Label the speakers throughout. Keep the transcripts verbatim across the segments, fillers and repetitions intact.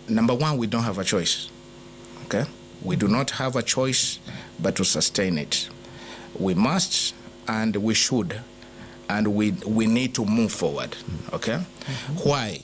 Speaker 1: number one, we don't have a choice. Okay? We do not have a choice but to sustain it. We must and we should, and we we need to move forward. Okay? Mm-hmm. Why?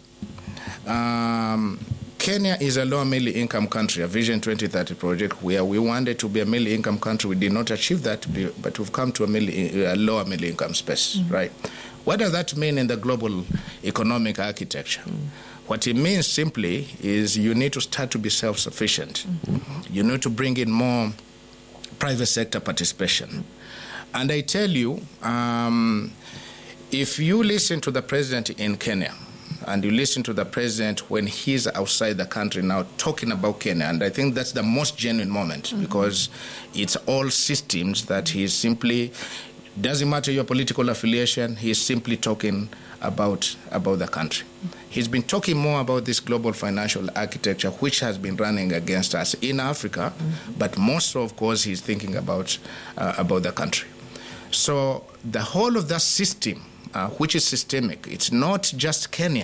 Speaker 1: Um, Kenya is a low middle income country, a Vision twenty thirty project where we wanted to be a middle income country. We did not achieve that, but we've come to a, middle, a lower middle income space, mm-hmm. right? What does that mean in the global economic architecture? Mm-hmm. What it means simply is you need to start to be self-sufficient. Mm-hmm. You need to bring in more private sector participation. Mm-hmm. And I tell you, um, if you listen to the president in Kenya, and you listen to the president when he's outside the country now talking about Kenya, and I think that's the most genuine moment, mm-hmm. because it's all systems that he's simply, doesn't matter your political affiliation, he's simply talking about, about the country. He's been talking more about this global financial architecture, which has been running against us in Africa, mm-hmm. but most of course he's thinking about, uh, about the country. So the whole of that system, Uh, which is systemic. It's not just Kenya.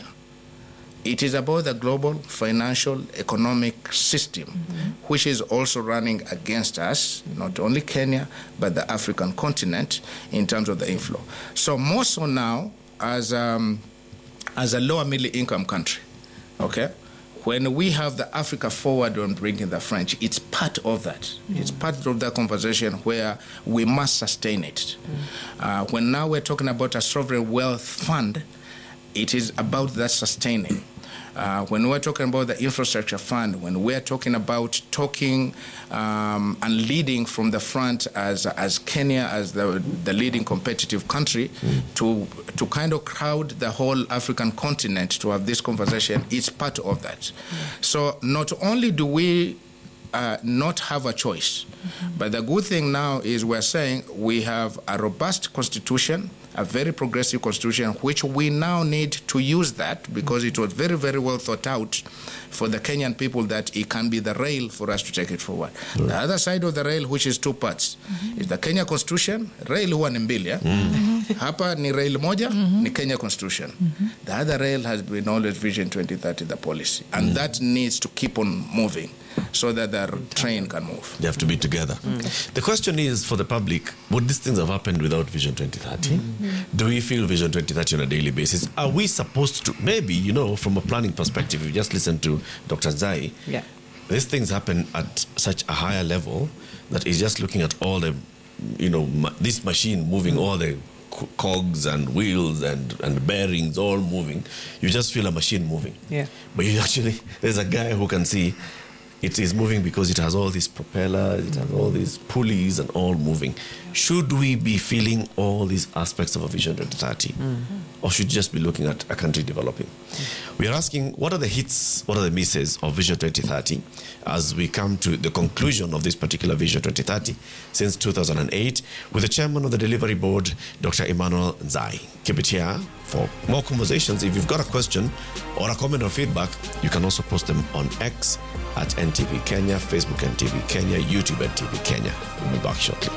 Speaker 1: It is about the global financial economic system, mm-hmm. which is also running against us, not only Kenya, but the African continent in terms of the inflow. So more so now, as, um, as a lower middle income country, okay, when we have the Africa Forward on bringing the French, it's part of that. Mm-hmm. It's part of that conversation where we must sustain it. Mm-hmm. Uh, when now we're talking about a sovereign wealth fund, it is about that sustaining. Uh, when we're talking about the infrastructure fund, when we're talking about talking um, and leading from the front as as Kenya, as the, the leading competitive country, mm. to to kind of crowd the whole African continent to have this conversation, it's part of that. Mm. So not only do we uh, not have a choice, mm-hmm. but the good thing now is we're saying we have a robust constitution, a very progressive constitution, which we now need to use that because it was very, very well thought out for the Kenyan people that it can be the rail for us to take it forward. Right. The other side of the rail, which is two parts, mm-hmm. is the Kenya constitution. Rail huwa ni mbili, yeah? Mm-hmm. Hapa ni rail moja, mm-hmm. ni Kenya constitution. Mm-hmm. The other rail has been always Vision twenty thirty, the policy. And mm-hmm. that needs to keep on moving so that the train can move.
Speaker 2: They have to be together. Mm-hmm. The question is, for the public, would these things have happened without Vision twenty thirty? Mm-hmm. Do we feel Vision twenty thirty on a daily basis? Are we supposed to, maybe, you know, from a planning perspective, you just listen to Doctor Zai,
Speaker 3: yeah.
Speaker 2: these things happen at such a higher level that he's just looking at all the, you know, ma- this machine moving, mm-hmm. all the cogs and wheels and, and bearings all moving. You just feel a machine moving.
Speaker 3: Yeah.
Speaker 2: But you actually, there's a guy who can see it is moving because it has all these propellers, it has all these pulleys and all moving. Should we be feeling all these aspects of a Vision twenty thirty? Mm-hmm. Or should we just be looking at a country developing? Mm-hmm. We are asking, what are the hits, what are the misses of Vision twenty thirty as we come to the conclusion of this particular Vision twenty thirty since two thousand eight with the chairman of the delivery board, Doctor Emmanuel Zai. Keep it here for more conversations. If you've got a question or a comment or feedback, you can also post them on X at N T V Kenya, Facebook N T V Kenya, YouTube N T V Kenya. We'll be back shortly.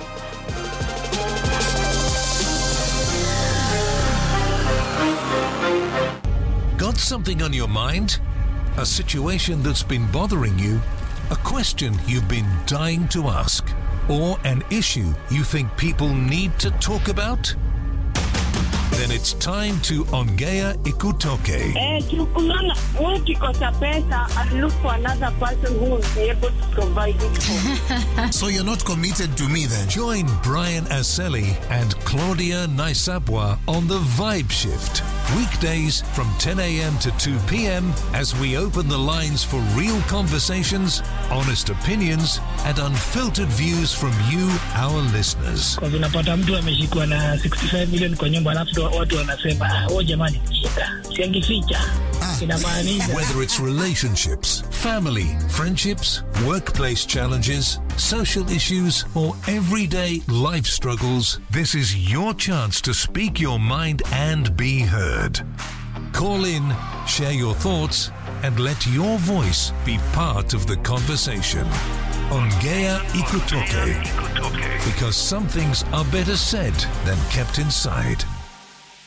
Speaker 4: Got something on your mind? A situation that's been bothering you? A question you've been dying to ask? Or an issue you think people need to talk about? Then it's time to Ongea Ikutoke.
Speaker 5: Eh, tukulana, ukikosa pesa and look for another person who will be able to provide it for.
Speaker 4: So you're not committed to me then? Join Brian Aseli and Claudia Naisabwa on The Vibe Shift. Weekdays from ten a.m. to two p.m. as we open the lines for real conversations, honest opinions, and unfiltered views from you, our listeners.
Speaker 6: Kwa unapata mtu ameshikwa na sixty-five million kwa nyumba alafu watu wanasema, "Oh jamani, shida. Siangificha."
Speaker 4: Whether it's relationships, family, friendships, workplace challenges, social issues, or everyday life struggles, this is your chance to speak your mind and be heard. Call in, share your thoughts, and let your voice be part of the conversation. Ongea Ikutoke. Because some things are better said than kept inside.